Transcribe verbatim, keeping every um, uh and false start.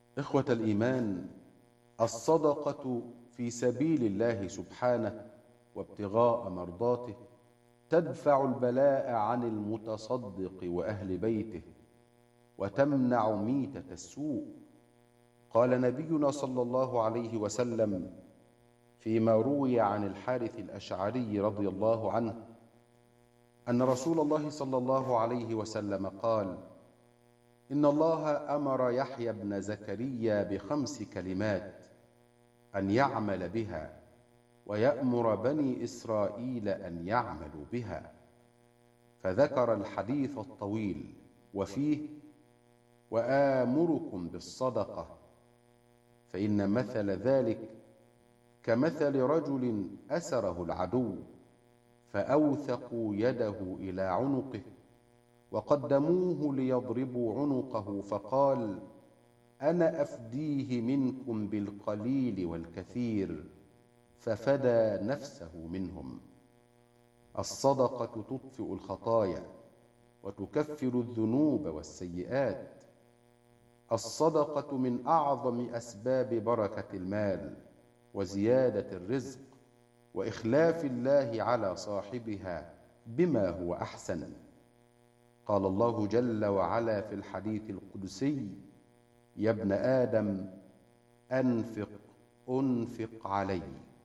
إخوة الإيمان، الصدقة في سبيل الله سبحانه وابتغاء مرضاته تدفع البلاء عن المتصدق وأهل بيته وتمنع ميتة السوء. قال نبينا صلى الله عليه وسلم فيما روي عن الحارث الأشعري رضي الله عنه أن رسول الله صلى الله عليه وسلم قال: إن الله أمر يحيى بن زكريا بخمس كلمات أن يعمل بها ويأمر بني إسرائيل أن يعملوا بها، فذكر الحديث الطويل وفيه: وآمركم بالصدقة، فإن مثل ذلك كمثل رجل أسره العدو فأوثقوا يده إلى عنقه وقدموه ليضربوا عنقه، فقال: أنا أفديه منكم بالقليل والكثير، ففدى نفسه منهم. الصدقة تطفئ الخطايا وتكفر الذنوب والسيئات. الصدقة من أعظم أسباب بركة المال وزيادة الرزق وإخلاف الله على صاحبها بما هو أحسن. قال الله جل وعلا في الحديث القدسي: يا ابن آدم أنفق أنفق عليك.